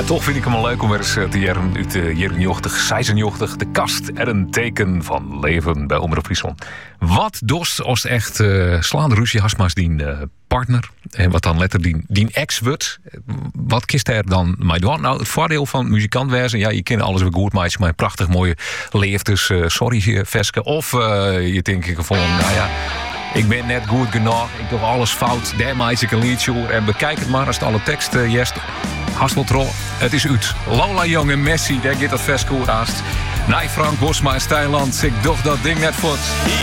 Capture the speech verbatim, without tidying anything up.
Ja, toch vind ik hem wel leuk om weer eens te jaren uit de jaren jochtig, zesenjochtig, de kast er een teken van leven bij Omroep Friesland. Wat dost als echt uh, slaande ruzie hasma's die uh, partner en wat dan letter die, die ex wordt? Wat kist er dan mij doen? Nou, het voordeel van muzikant wezen, ja, je kent alles weer goed, maar maar een prachtig mooie leeftes, uh, sorry Veske, of uh, je denkt van, nou ja. Ik ben net goed genoeg, ik doe alles fout. Daar maak ik een liedje over. En bekijk het maar als het alle tekst uh, jest. Hasseltrol, het is uit. Lola Jong en Messi, daar gaat dat Veske haast. Nee, Frank Bosma en Stijnland, ik doe dat ding net voort.